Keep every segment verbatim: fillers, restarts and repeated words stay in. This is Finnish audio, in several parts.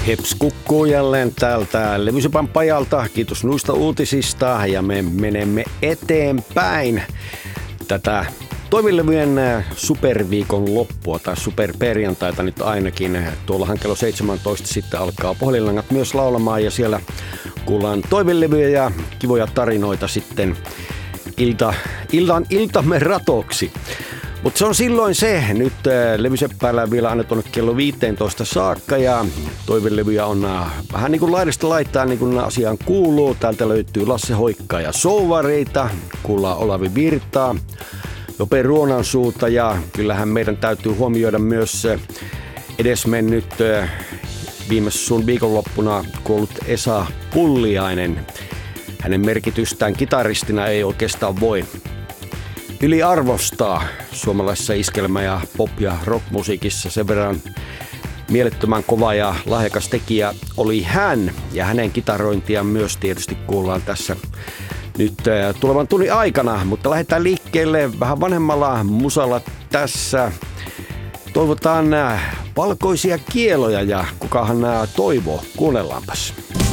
Eps kukkuu jälleen täältä Levysepän pajalta. Kiitos noista uutisista ja me menemme eteenpäin tätä toimilevyjen superviikon loppua tai superperjantaita nyt ainakin. Tuollahan kello seitsemäntoista sitten alkaa Puhelinlangat myös laulamaan ja siellä kuullaan toimilevyjä ja kivoja tarinoita sitten ilta, iltan iltamme ratoksi. Mutta se on silloin se. Nyt äh, Levyseppäällä vielä aina tuonne kello viisitoista saakka ja toivelevyjä on äh, vähän niin kuin laidasta laittaa niin kuin asiaan kuuluu. Täältä löytyy Lasse Hoikkaa ja Souvareita, kuullaan Olavi Virtaa, Jope Ruonansuuta ja kyllähän meidän täytyy huomioida myös äh, edesmennyt äh, viime sun viikonloppuna kuollut Esa Pulliainen. Hänen merkitystään kitaristina ei oikeastaan voi yliarvostaa suomalaisessa iskelmä- ja pop- ja rockmusiikissa. Sen verran mielettömän kova ja lahjakas tekijä oli hän. Ja hänen kitarointiaan myös tietysti kuullaan tässä nyt tulevan tunnin aikana. Mutta lähdetään liikkeelle vähän vanhemmalla musalla tässä. Toivotaan valkoisia kieloja ja kukahan toivoo. Kuunnellaanpas.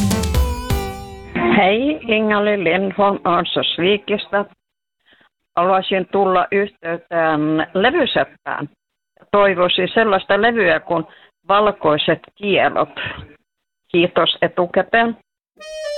Hei, Inga-Lill Lindholm Örnsköldsvikistä. Haluaisin tulla yhteyteen Levyseppään. Toivoisin sellaista levyä kuin Valkoiset kielot. Kiitos etukäteen.